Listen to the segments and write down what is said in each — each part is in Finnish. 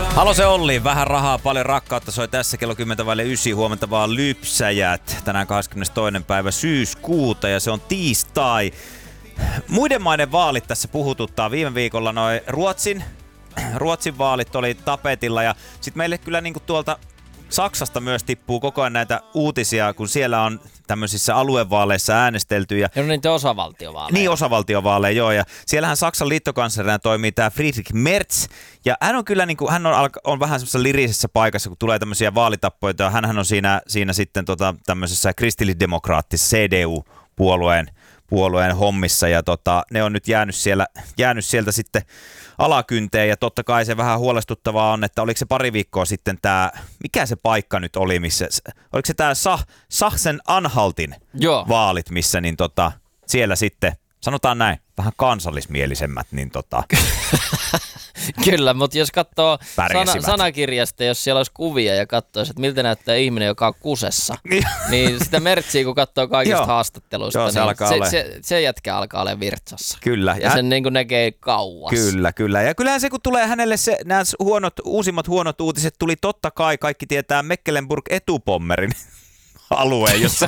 Halo, se Olli. Vähän rahaa, paljon rakkautta soi tässä kello 10:09. Huomenta vaan lypsäjät. Tänään 22. päivä syyskuuta ja se on tiistai. Muiden maiden vaalit tässä puhututtaa. Viime viikolla noi Ruotsin vaalit oli tapetilla ja sit meille kyllä niinku tuolta Saksasta myös tippuu koko ajan näitä uutisia, kun siellä on tämmöisissä aluevaaleissa äänestelty. Ja niitä osavaltiovaaleja. Niin, osavaltiovaaleja, joo. Ja siellähän Saksan liittokanslerina toimii tää Friedrich Merz. Ja hän on kyllä niinku, hän on vähän semmoisessa lirisessä paikassa, kun tulee tämmöisiä vaalitappoja. Ja hänhän on siinä sitten tämmöisessä kristillisdemokraattisessa CDU-puolueen hommissa. Ja ne on nyt jäänyt sieltä sitten alakynteen, ja totta kai se vähän huolestuttavaa on, että oliko se pari viikkoa sitten mikä se paikka nyt oli, oliko se tämä Sachsen-Anhaltin vaalit, missä niin siellä sitten, sanotaan näin, vähän kansallismielisemmät, niin Kyllä, mutta jos katsoo sanakirjasta, jos siellä olisi kuvia ja katsoisi, että miltä näyttää ihminen, joka on kusessa, niin sitä Mertsiä, kun katsoo kaikista haastatteluista, niin se jätkä alkaa olla virtsassa. Kyllä. Ja sen niin kuin näkee kauas. Kyllä. Ja kyllähän se, kun tulee hänelle nämä uusimmat huonot uutiset, tuli totta kai, kaikki tietää Mecklenburg-Etupommerin alue, jossa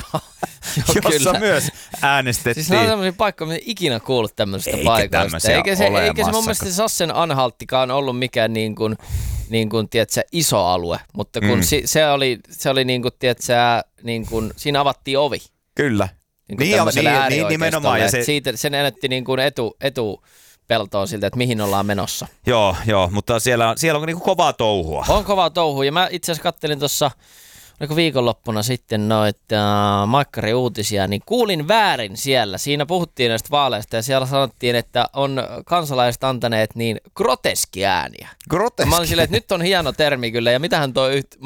myös äänestettiin. Siis on sellaisia paikkoja, mitä ikinä kuullut tämmöisestä paikoista. Eikä se mun mielestä Sachsen-Anhalttikaan ollut mikään niin kuin tiedätkö, iso alue, mutta kun se oli niin kuin, tiedätkö, niin kuin, siinä avattiin ovi. Kyllä. Niin nimenomaan. Ja se näytti niin kuin etupeltoon siltä, että mihin ollaan menossa. Joo, mutta siellä on niin kuin kovaa touhua. On kovaa touhua, ja mä itse asiassa kattelin tuossa viikonloppuna sitten noita Maikkari-uutisia, niin kuulin väärin siellä. Siinä puhuttiin näistä vaaleista ja siellä sanottiin, että on kansalaiset antaneet niin groteskiääniä. Mä olin silleen, että nyt on hieno termi kyllä, ja mitähän toi